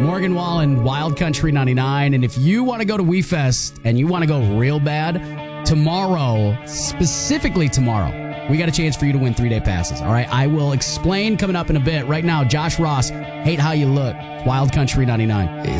Morgan Wallen, Wild Country 99. And if you want to go to WeFest and you want to go real bad, tomorrow, specifically tomorrow, we got a chance for you to win 3-day passes. All right, I will explain coming up in a bit. Right now, Josh Ross, Hate How You Look, Wild Country 99.